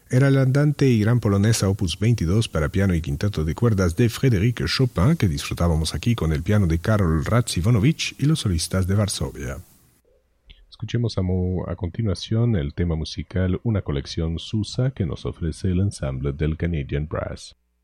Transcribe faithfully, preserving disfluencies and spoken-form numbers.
Era la andante y gran polonesa opus veintidós para piano y quinteto de cuerdas de Frédéric Chopin, que disfrutábamos aquí con el piano de Karol Radziwonowicz y los solistas de Varsovia. Escuchemos a, a continuación el tema musical Una colección Sousa que nos ofrece el ensamble del Canadian Brass.